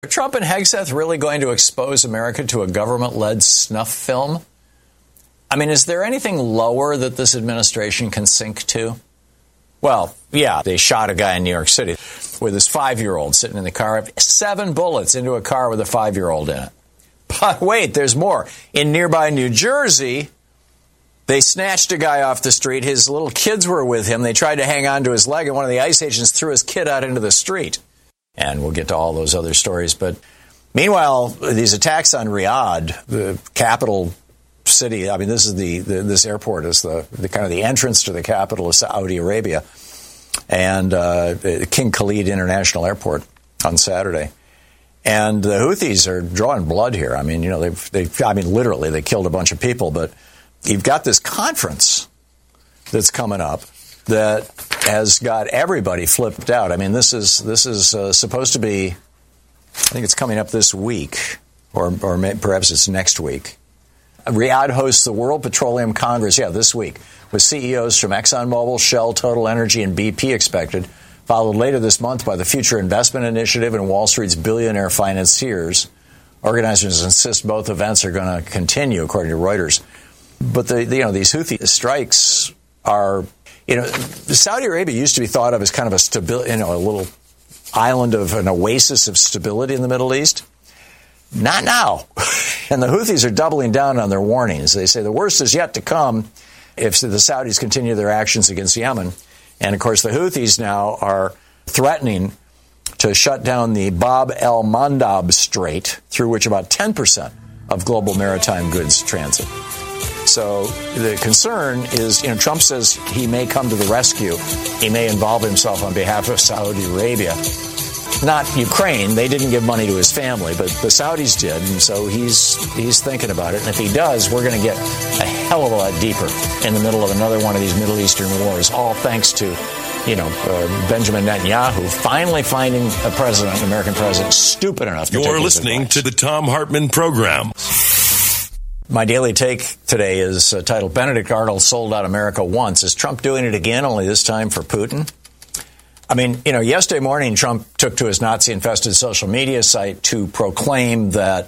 Are Trump and Hegseth really going to expose America to a government-led snuff film? I mean, is there anything lower that this administration can sink to? Well, yeah, they shot a guy in New York City with his 5-year-old sitting in the car. 7 bullets into a car with a 5-year-old in it. But wait, there's more. In nearby New Jersey, they snatched a guy off the street. His little kids were with him. They tried to hang on to his leg, and one of the ICE agents threw his kid out into the street. And we'll get to all those other stories. But meanwhile, these attacks on Riyadh, the capital city, I mean, this is this airport is the kind of the entrance to the capital of Saudi Arabia, and King Khalid International Airport on Saturday. And the Houthis are drawing blood here. I mean, literally, they killed a bunch of people. But you've got this conference that's coming up that has got everybody flipped out. I mean, this is supposed to be, I think it's coming up this week, or perhaps it's next week. Riyadh hosts the World Petroleum Congress, this week, with CEOs from ExxonMobil, Shell, Total Energy, and BP expected, followed later this month by the Future Investment Initiative and Wall Street's billionaire financiers. Organizers insist both events are going to continue, according to Reuters. But these Houthi strikes are, Saudi Arabia used to be thought of as kind of a little island of an oasis of stability in the Middle East. Not now. And the Houthis are doubling down on their warnings. They say the worst is yet to come if the Saudis continue their actions against Yemen. And, of course, the Houthis now are threatening to shut down the Bab el-Mandab Strait, through which about 10% of global maritime goods transit. So the concern is, Trump says he may come to the rescue. He may involve himself on behalf of Saudi Arabia. Not Ukraine. They didn't give money to his family, but the Saudis did. And so he's thinking about it. And if he does, we're going to get a hell of a lot deeper in the middle of another one of these Middle Eastern wars, all thanks to, Benjamin Netanyahu finally finding a president, an American president, stupid enough to take his advice. You're listening to the Thom Hartmann Program. My daily take today is titled, Benedict Arnold Sold Out America Once. Is Trump doing it again, only this time for Putin? I mean, yesterday morning, Trump took to his Nazi-infested social media site to proclaim that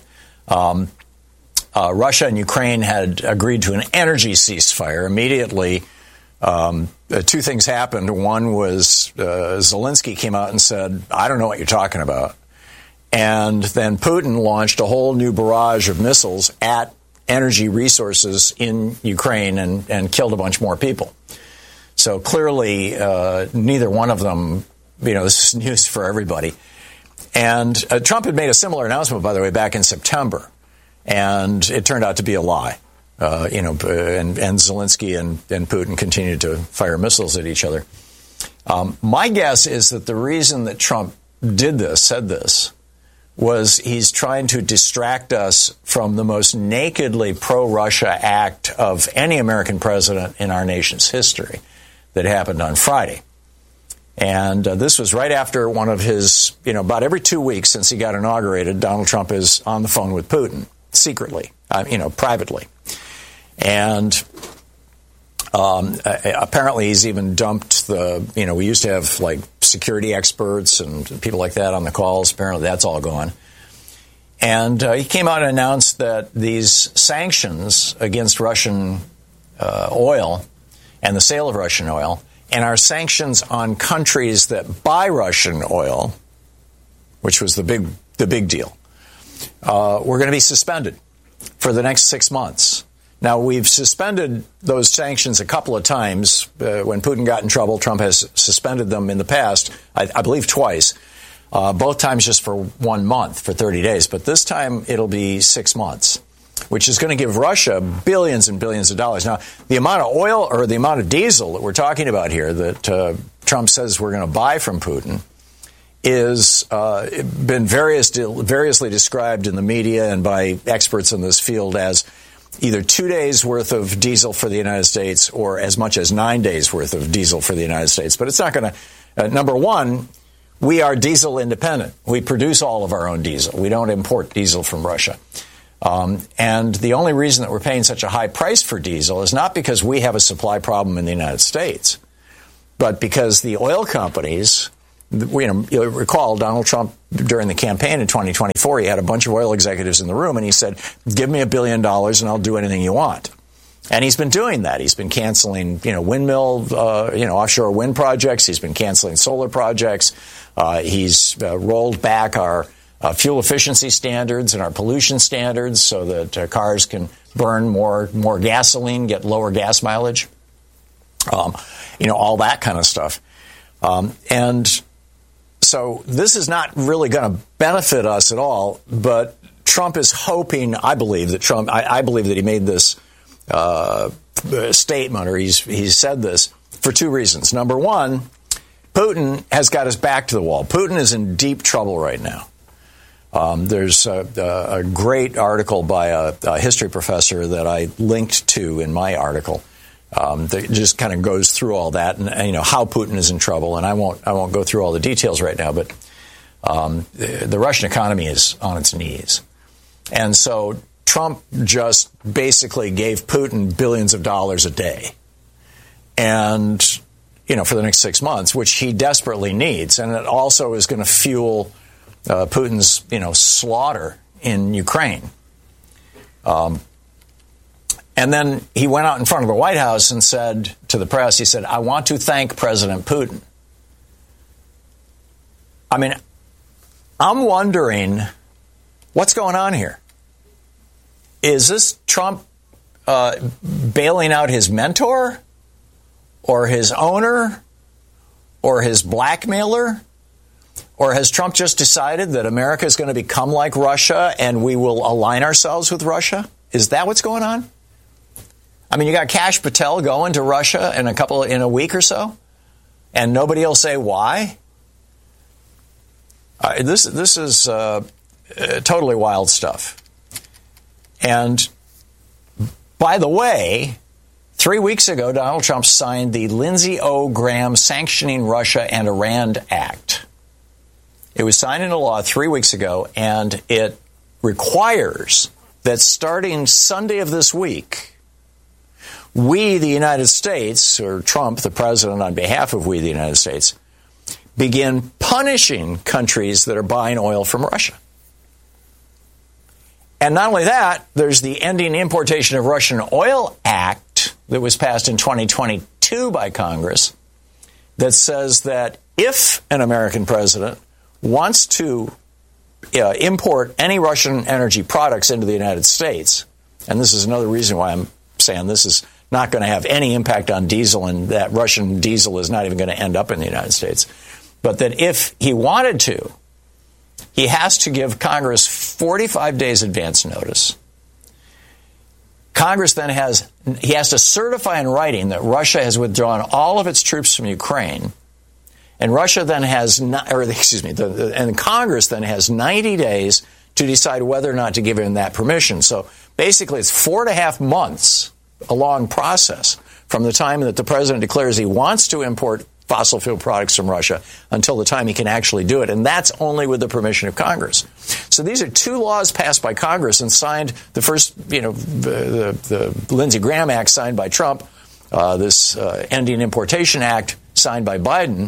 Russia and Ukraine had agreed to an energy ceasefire. Immediately, 2 things happened. One was Zelensky came out and said, I don't know what you're talking about. And then Putin launched a whole new barrage of missiles at energy resources in Ukraine and killed a bunch more people. So clearly, neither one of them, this is news for everybody. And Trump had made a similar announcement, by the way, back in September. And it turned out to be a lie. And Zelensky and Putin continued to fire missiles at each other. My guess is that the reason that Trump said this, was he's trying to distract us from the most nakedly pro-Russia act of any American president in our nation's history that happened on Friday. And this was right after one of his, about every 2 weeks since he got inaugurated, Donald Trump is on the phone with Putin, secretly, privately. And apparently he's even dumped we used to have like security experts and people like that on the calls. Apparently that's all gone. And he came out and announced that these sanctions against Russian oil and the sale of Russian oil, and our sanctions on countries that buy Russian oil, which was the big deal, were going to be suspended for the next 6 months. Now, we've suspended those sanctions a couple of times. When Putin got in trouble, Trump has suspended them in the past, I believe twice, both times just for 1 month, for 30 days. But this time it'll be 6 months, which is going to give Russia billions and billions of dollars. Now, the amount of oil or the amount of diesel that we're talking about here that Trump says we're going to buy from Putin is been variously described in the media and by experts in this field as either 2 days worth of diesel for the United States or as much as 9 days worth of diesel for the United States. But it's not going to, number one, we are diesel independent. We produce all of our own diesel. We don't import diesel from Russia. And the only reason that we're paying such a high price for diesel is not because we have a supply problem in the United States, but because the oil companies you'll recall Donald Trump during the campaign in 2024, he had a bunch of oil executives in the room and he said, give me $1 billion and I'll do anything you want. And he's been doing that. He's been canceling, windmill, offshore wind projects. He's been canceling solar projects. He's rolled back our fuel efficiency standards and our pollution standards so that cars can burn more gasoline, get lower gas mileage, all that kind of stuff. And so this is not really going to benefit us at all. But Trump is hoping, I believe that he made this statement, or he's said this for two reasons. Number one, Putin has got his back to the wall. Putin is in deep trouble right now. There's a great article by a history professor that I linked to in my article that just kind of goes through all that and how Putin is in trouble. And I won't go through all the details right now, but the Russian economy is on its knees. And so Trump just basically gave Putin billions of dollars a day. And, for the next 6 months, which he desperately needs. And it also is going to fuel Putin's, slaughter in Ukraine. And then he went out in front of the White House and said to the press, he said, I want to thank President Putin. I mean, I'm wondering what's going on here. Is this Trump bailing out his mentor or his owner or his blackmailer? Or has Trump just decided that America is going to become like Russia and we will align ourselves with Russia? Is that what's going on? I mean, you got Kash Patel going to Russia in a week or so, and nobody will say why. This is totally wild stuff. And by the way, 3 weeks ago, Donald Trump signed the Lindsey O. Graham Sanctioning Russia and Iran Act. It was signed into law 3 weeks ago, and it requires that starting Sunday of this week, we, the United States, or Trump, the president, on behalf of we, the United States, begin punishing countries that are buying oil from Russia. And not only that, there's the Ending Importation of Russian Oil Act that was passed in 2022 by Congress that says that if an American president wants to import any Russian energy products into the United States, and this is another reason why I'm saying this is not going to have any impact on diesel, and that Russian diesel is not even going to end up in the United States, but that if he wanted to, he has to give Congress 45 days advance notice. Congress then he has to certify in writing that Russia has withdrawn all of its troops from Ukraine. And Russia then and Congress then has 90 days to decide whether or not to give him that permission. So basically it's 4.5 months, a long process, from the time that the president declares he wants to import fossil fuel products from Russia until the time he can actually do it. And that's only with the permission of Congress. So these are two laws passed by Congress and signed. The first, the Lindsey Graham Act signed by Trump, this Ending Importation Act signed by Biden,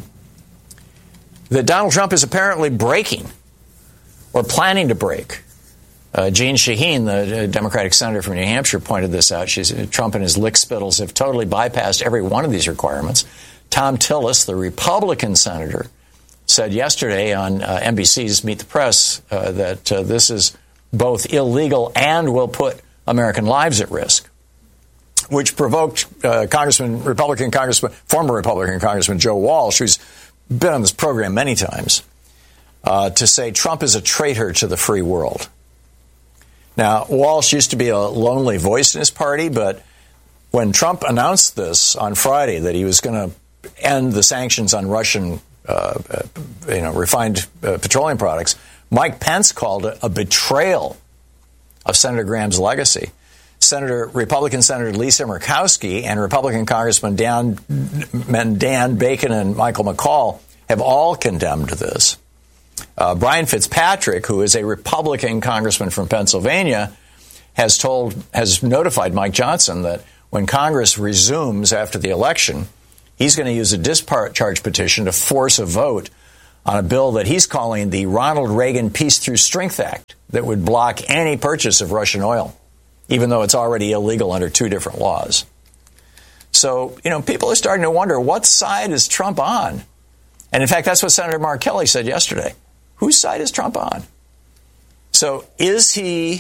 that Donald Trump is apparently breaking or planning to break. Jeanne Shaheen, the Democratic senator from New Hampshire, pointed this out. Trump and his lickspittles have totally bypassed every one of these requirements. Tom Tillis, the Republican senator, said yesterday on NBC's Meet the Press that this is both illegal and will put American lives at risk, which provoked former Republican Congressman Joe Walsh, who's been on this program many times, to say Trump is a traitor to the free world. Now, Walsh used to be a lonely voice in his party, but when Trump announced this on Friday, that he was going to end the sanctions on Russian refined petroleum products, Mike Pence called it a betrayal of Senator Graham's legacy. Republican Senator Lisa Murkowski and Republican Congressman Dan Bacon and Michael McCall have all condemned this. Brian Fitzpatrick, who is a Republican congressman from Pennsylvania, has notified Mike Johnson that when Congress resumes after the election, he's going to use a discharge petition to force a vote on a bill that he's calling the Ronald Reagan Peace Through Strength Act that would block any purchase of Russian oil, even though it's already illegal under 2 different laws. So, people are starting to wonder, what side is Trump on? And in fact, that's what Senator Mark Kelly said yesterday. Whose side is Trump on? So is he...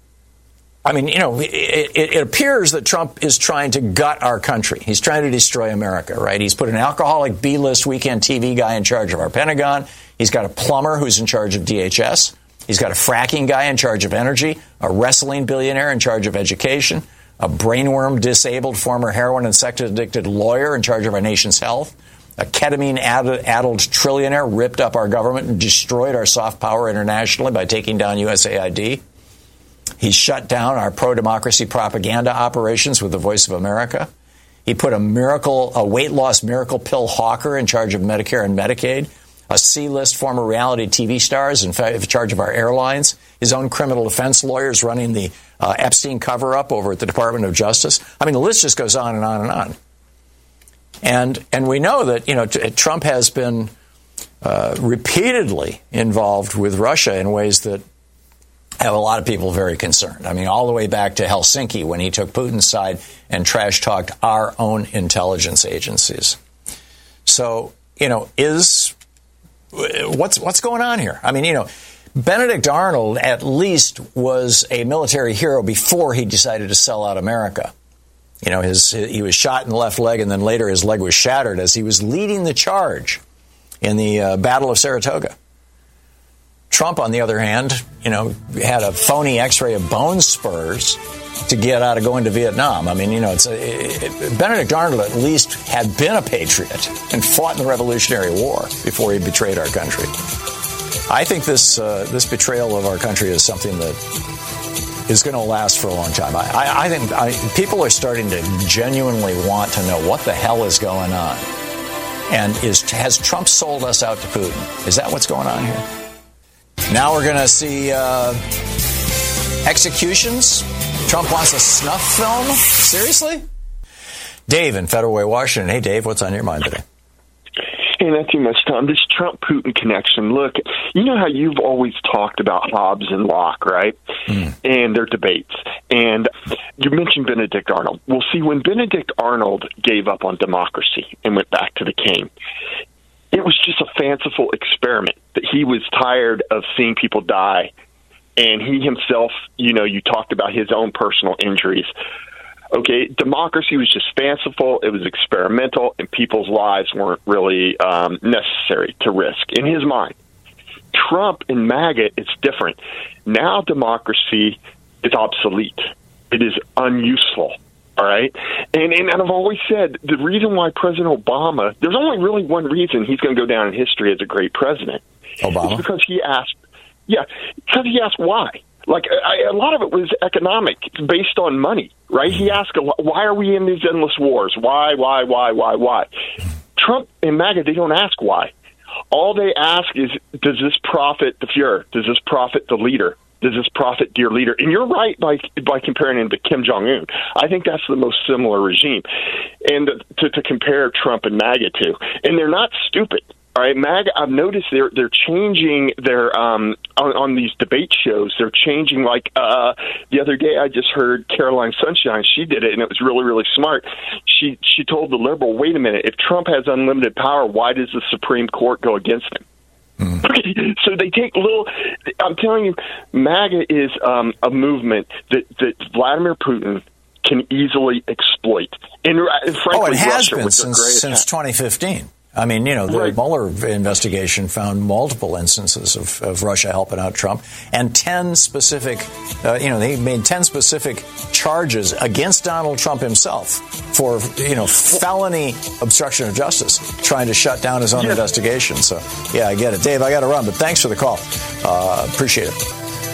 it appears that Trump is trying to gut our country. He's trying to destroy America, right? He's put an alcoholic B-list weekend TV guy in charge of our Pentagon. He's got a plumber who's in charge of DHS. He's got a fracking guy in charge of energy, a wrestling billionaire in charge of education, a brainworm-disabled former heroin and sex-addicted lawyer in charge of our nation's health, a ketamine-addled trillionaire ripped up our government and destroyed our soft power internationally by taking down USAID. He shut down our pro-democracy propaganda operations with the Voice of America. He put a weight loss miracle pill hawker in charge of Medicare and Medicaid, a C-list former reality TV stars in charge of our airlines, his own criminal defense lawyers running the Epstein cover-up over at the Department of Justice. The list just goes on and on and on. And we know that, Trump has been repeatedly involved with Russia in ways that have a lot of people very concerned. All the way back to Helsinki when he took Putin's side and trash-talked our own intelligence agencies. So, what's going on here? Benedict Arnold at least was a military hero before he decided to sell out America. He was shot in the left leg, and then later his leg was shattered as he was leading the charge in the Battle of Saratoga. Trump, on the other hand, had a phony X-ray of bone spurs to get out of going to Vietnam. Benedict Arnold at least had been a patriot and fought in the Revolutionary War before he betrayed our country. I think this betrayal of our country is something that is going to last for a long time. I think people are starting to genuinely want to know what the hell is going on. And has Trump sold us out to Putin? Is that what's going on here? Now we're going to see executions. Trump wants a snuff film? Seriously? Dave in Federal Way, Washington. Hey, Dave, what's on your mind today? Hey, not too much, Tom. This Trump-Putin connection. Look, you know how you've always talked about Hobbes and Locke, right? And their debates. And you mentioned Benedict Arnold. Well, see, when Benedict Arnold gave up on democracy and went back to the king, it was just a fanciful experiment that he was tired of seeing people die. And he himself, you talked about his own personal injuries. Okay, democracy was just fanciful, it was experimental, and people's lives weren't really necessary to risk, in his mind. Trump and MAGA, it's different. Now democracy is obsolete. It is unuseful, all right? And I've always said, the reason why President Obama, there's only really one reason he's going to go down in history as a great president. Obama? It's because he asked why. Like, a lot of it was economic, based on money, right? He asked, why are we in these endless wars? Why? Trump and MAGA, they don't ask why. All they ask is, does this profit the Fuhrer? Does this profit the leader? Does this profit dear leader? And you're right by comparing him to Kim Jong-un. I think that's the most similar regime, and to compare Trump and MAGA to. And they're not stupid. All right, MAGA, I've noticed they're changing their on these debate shows. They're changing, like the other day I just heard Caroline Sunshine. She did it, and it was really, really smart. She told the liberal, wait a minute, if Trump has unlimited power, why does the Supreme Court go against him? Okay, so they take little. I'm telling you, MAGA is a movement that Vladimir Putin can easily exploit. And frankly, it has Russia been since 2015. I mean, the Mueller investigation found multiple instances of Russia helping out Trump, and 10 specific, they made 10 specific charges against Donald Trump himself for, felony obstruction of justice, trying to shut down his own investigation. So, yeah, I get it. Dave, I got to run, but thanks for the call. Appreciate it.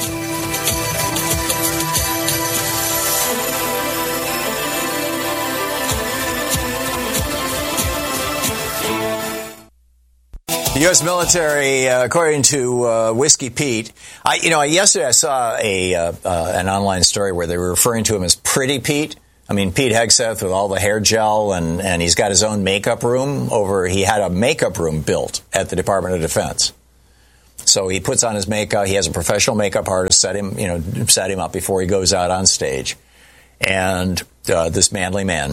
The U.S. military, according to Whiskey Pete, yesterday I saw an online story where they were referring to him as Pretty Pete. I mean, Pete Hegseth with all the hair gel, and he's got his own makeup room he had a makeup room built at the Department of Defense. So he puts on his makeup. He has a professional makeup artist set him up before he goes out on stage. And this manly man.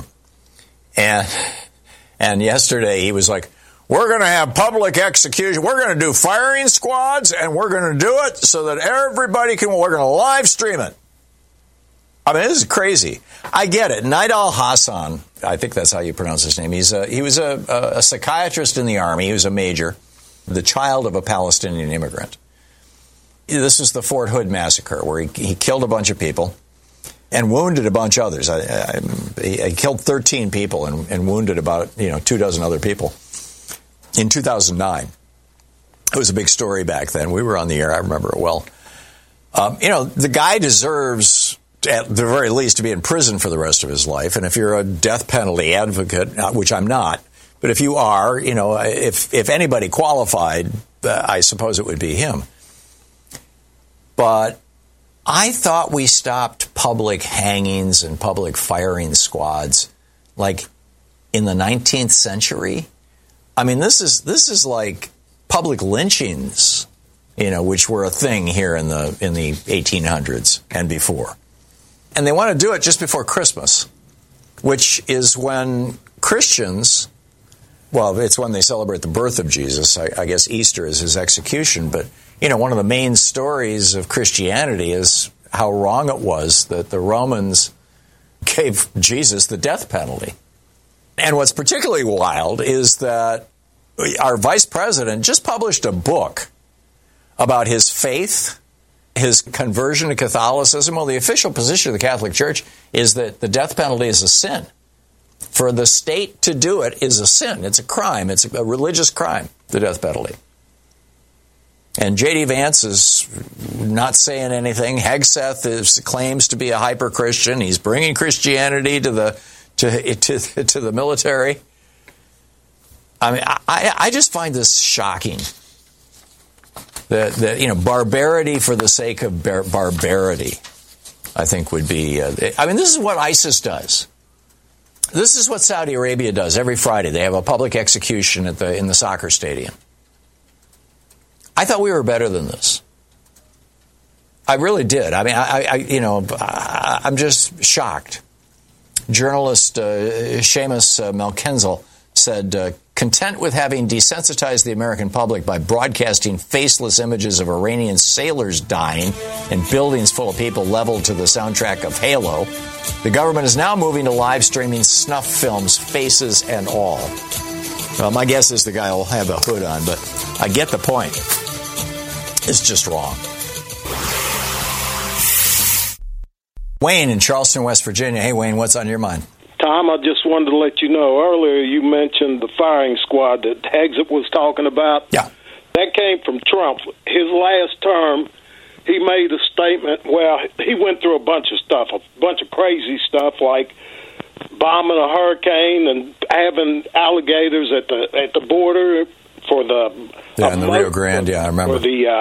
And yesterday he was like, we're going to have public execution. We're going to do firing squads, and we're going to do it so that everybody we're going to live stream it. I mean, this is crazy. I get it. Nidal Hasan, I think that's how you pronounce his name. He was a psychiatrist in the Army. He was a major, the child of a Palestinian immigrant. This is the Fort Hood massacre, where he killed a bunch of people and wounded a bunch of others. He killed 13 people and wounded about 24 other people in 2009. It was a big story back then. We were on the air. I remember it well. The guy deserves, at the very least, to be in prison for the rest of his life. And if you're a death penalty advocate, which I'm not, but if you are, if anybody qualified, I suppose it would be him. But I thought we stopped public hangings and public firing squads like in the 19th century. I mean, this is like public lynchings, which were a thing here in the 1800s and before. And they want to do it just before Christmas, which is when Christians, well, it's when they celebrate the birth of Jesus. I guess Easter is his execution. But, one of the main stories of Christianity is how wrong it was that the Romans gave Jesus the death penalty. And what's particularly wild is that our vice president just published a book about his faith, his conversion to Catholicism. Well, the official position of the Catholic Church is that the death penalty is a sin. For the state to do it is a sin. It's a crime. It's a religious crime, the death penalty. And J.D. Vance is not saying anything. Hegseth claims to be a hyper-Christian. He's bringing Christianity to the military. I mean, I just find this shocking. That barbarity for the sake of barbarity, I think would be. This is what ISIS does. This is what Saudi Arabia does every Friday. They have a public execution in the soccer stadium. I thought we were better than this. I really did. I mean, I'm just shocked. Journalist Seamus Malkinzel said, content with having desensitized the American public by broadcasting faceless images of Iranian sailors dying and buildings full of people leveled to the soundtrack of Halo, the government is now moving to live streaming snuff films, faces and all. Well, my guess is the guy will have a hood on, but I get the point. It's just wrong. Wayne in Charleston, West Virginia. Hey, Wayne, what's on your mind? Tom, I just wanted to let you know, earlier you mentioned the firing squad that Hegseth was talking about. Yeah. That came from Trump. His last term, he made a statement. Well, he went through a bunch of stuff, a bunch of crazy stuff like bombing a hurricane and having alligators at the border for the... Yeah, in the Rio Grande, I remember.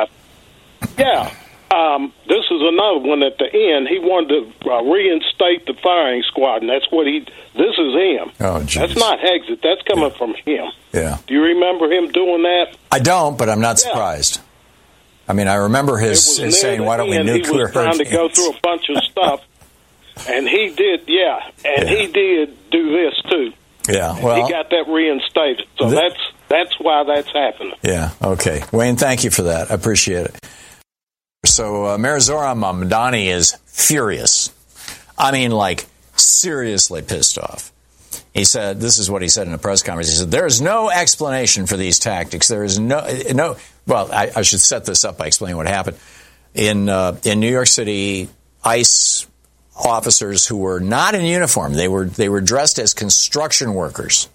This is another one at the end. He wanted to reinstate the firing squad, and that's what this is him. Oh, geez. That's not Hegseth. That's coming from him. Yeah. Do you remember him doing that? I don't, but I'm not surprised. I mean, I remember his saying, why don't we nuclear hurricanes? He was trying to go through a bunch of stuff, and he did, he did do this, too. Yeah, well... He got that reinstated, so that's why that's happening. Yeah, okay. Wayne, thank you for that. I appreciate it. So Mayor Zoran Mamdani is furious. I mean, like, seriously pissed off. He said, this is what he said in a press conference. He said, there is no explanation for these tactics. There is no well, I should set this up by explaining what happened. In New York City, ICE officers who were not in uniform, they were dressed as construction workers.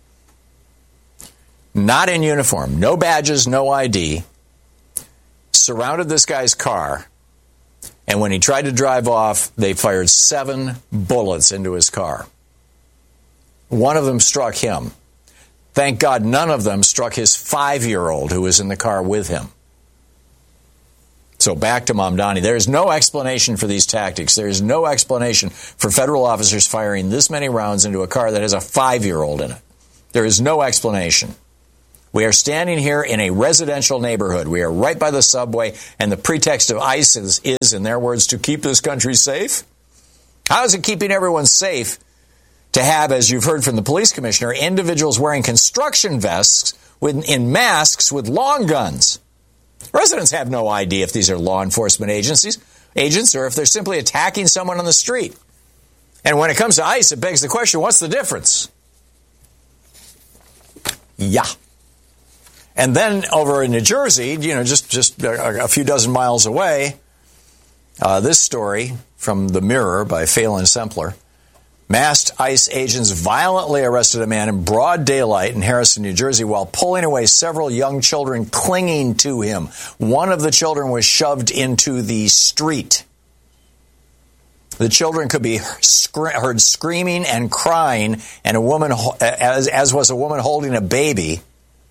Not in uniform, no badges, no ID, surrounded this guy's car, and when he tried to drive off, they fired 7 bullets into his car. One of them struck him. Thank God none of them struck his 5-year-old who was in the car with him. So back to Mamdani. There is no explanation for these tactics. There is no explanation for federal officers firing this many rounds into a car that has a 5-year-old in it. There is no explanation. We are standing here in a residential neighborhood. We are right by the subway, and the pretext of ICE is, in their words, to keep this country safe. How is it keeping everyone safe to have, as you've heard from the police commissioner, individuals wearing construction vests in masks with long guns? Residents have no idea if these are law enforcement agents or if they're simply attacking someone on the street. And when it comes to ICE, it begs the question, what's the difference? Yeah. And then over in New Jersey, just a few dozen miles away, this story from The Mirror by Phelan Sempler. Masked ICE agents violently arrested a man in broad daylight in Harrison, New Jersey, while pulling away several young children clinging to him. One of the children was shoved into the street. The children could be heard screaming and crying, and a woman, as was a woman holding a baby,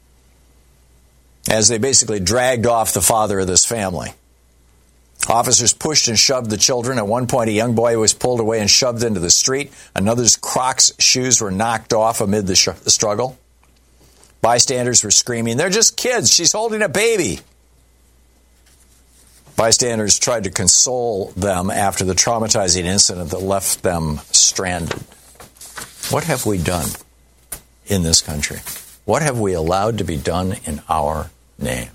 as they basically dragged off the father of this family. Officers pushed and shoved the children. At one point, a young boy was pulled away and shoved into the street. Another's Crocs shoes were knocked off amid the struggle. Bystanders were screaming, "They're just kids. She's holding a baby." Bystanders tried to console them after the traumatizing incident that left them stranded. What have we done in this country? What have we allowed to be done in our name?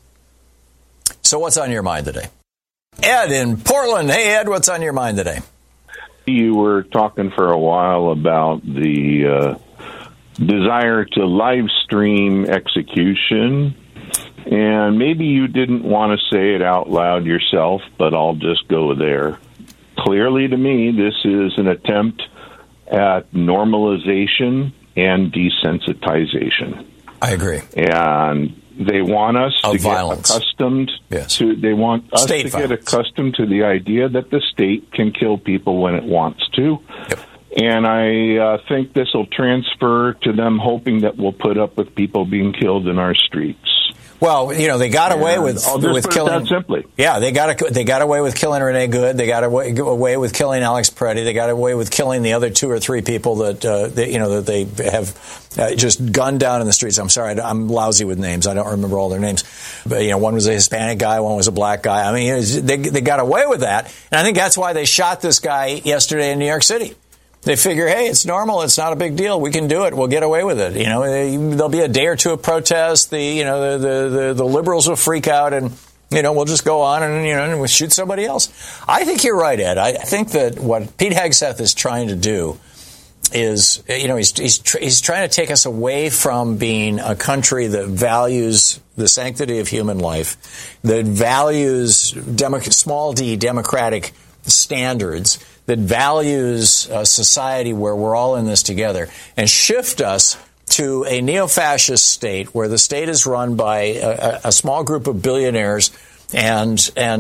So what's on your mind today? Ed in Portland. Hey, Ed, what's on your mind today? You were talking for a while about the desire to live stream execution, and maybe you didn't want to say it out loud yourself, but I'll just go there. Clearly to me, this is an attempt at normalization and desensitization. I agree. And they want us to violence. Get accustomed to. They want us State to violence. get accustomed to the idea that the state can kill people when it wants to. Yep. And I think this will transfer to them, hoping that we'll put up with people being killed in our streets. Well, they got away with killing. That simply. Yeah, they got away with killing Renee Good. They got away with killing Alex Preddy. They got away with killing the other 2 or 3 people that they have just gunned down in the streets. I'm sorry, I'm lousy with names. I don't remember all their names. But one was a Hispanic guy, one was a black guy. I mean, they got away with that, and I think that's why they shot this guy yesterday in New York City. They figure, hey, it's normal. It's not a big deal. We can do it. We'll get away with it. There'll be a day or two of protest. The liberals will freak out, and we'll just go on and we'll shoot somebody else. I think you're right, Ed. I think that what Pete Hegseth is trying to do is, he's trying to take us away from being a country that values the sanctity of human life, that values small d democratic standards, that values a society where we're all in this together, and shift us to a neo-fascist state where the state is run by a small group of billionaires, and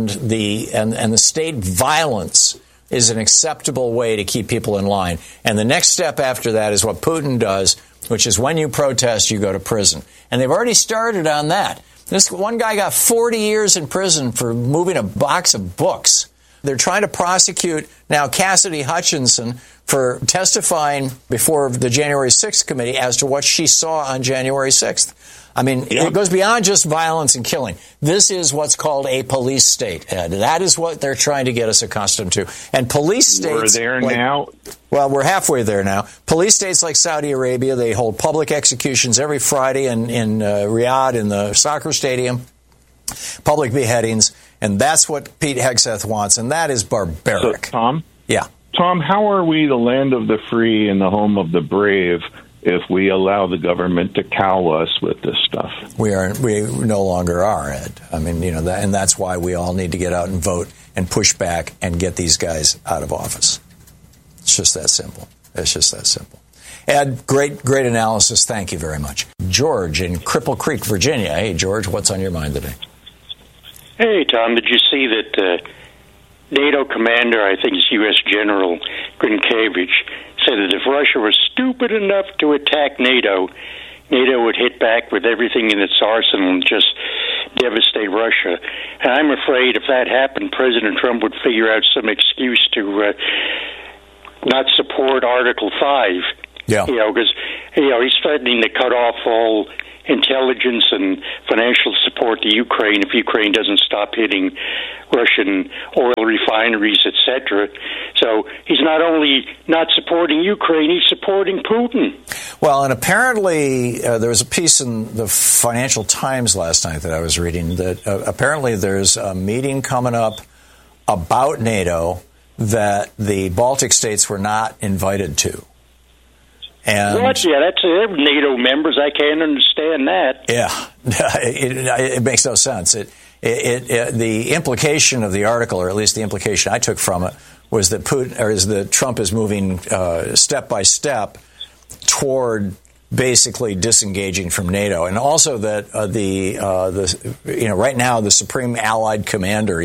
the state violence is an acceptable way to keep people in line. And the next step after that is what Putin does, which is when you protest, you go to prison. And they've already started on that. This one guy got 40 years in prison for moving a box of books. They're trying to prosecute now Cassidy Hutchinson for testifying before the January 6th committee as to what she saw on January 6th. I mean, It goes beyond just violence and killing. This is what's called a police state, Ed. That is what they're trying to get us accustomed to. And police states... We're there now? Well, we're halfway there now. Police states like Saudi Arabia, they hold public executions every Friday in Riyadh in the soccer stadium. Public beheadings. And that's what Pete Hegseth wants, and that is barbaric. So, Tom? Yeah. Tom, how are we the land of the free and the home of the brave if we allow the government to cow us with this stuff? We no longer are, Ed. I mean, and that's why we all need to get out and vote and push back and get these guys out of office. It's just that simple. It's just that simple. Ed, great analysis. Thank you very much. George in Cripple Creek, Virginia. Hey, George, what's on your mind today? Hey, Tom, did you see that NATO commander, I think it's U.S. General Grinkiewicz, said that if Russia was stupid enough to attack NATO, NATO would hit back with everything in its arsenal and just devastate Russia. And I'm afraid if that happened, President Trump would figure out some excuse to not support Article 5. Yeah. Because he's threatening to cut off all intelligence and financial support to Ukraine if Ukraine doesn't stop hitting Russian oil refineries, etc. So he's not only not supporting Ukraine, he's supporting Putin. Well, and apparently there was a piece in the Financial Times last night that I was reading that apparently there's a meeting coming up about NATO that the Baltic states were not invited to. And what? Yeah, that's NATO members. I can't understand that. Yeah, it makes no sense. The implication of the article, or at least the implication I took from it, was that Trump is moving step by step toward basically disengaging from NATO, and also that right now the Supreme Allied Commander,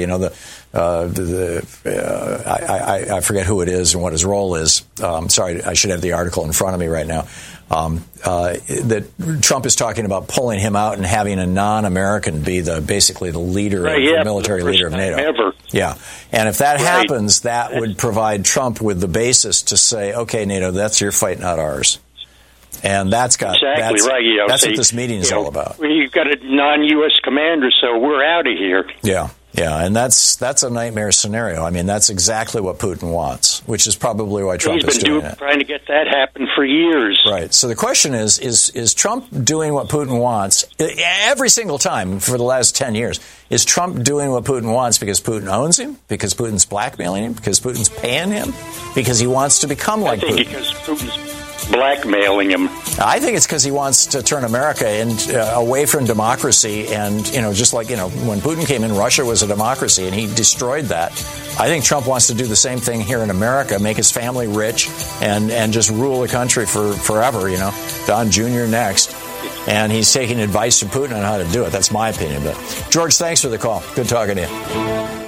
I forget who it is and what his role is. Sorry, I should have the article in front of me right now. That Trump is talking about pulling him out and having a non-American be basically the leader, the military leader of NATO. Ever. Yeah, and if that happens, that would provide Trump with the basis to say, "Okay, NATO, that's your fight, not ours." And that's right. That's what this meeting is all about. We've got a non-U.S. commander, so we're out of here. Yeah, and that's a nightmare scenario. I mean, that's exactly what Putin wants, which is probably why Trump is doing it. Trying to get that happen for years. Right. So the question is Trump doing what Putin wants every single time for the last 10 years? Is Trump doing what Putin wants because Putin owns him? Because Putin's blackmailing him? Because Putin's paying him? Because he wants to become like Putin? Because Putin's blackmailing him. I think it's because he wants to turn America away from democracy, and just like when Putin came in, Russia was a democracy, and he destroyed that. I think Trump wants to do the same thing here in America, make his family rich, and just rule the country for forever. Don Jr. next, and he's taking advice from Putin on how to do it. That's my opinion. But George, thanks for the call. Good talking to you.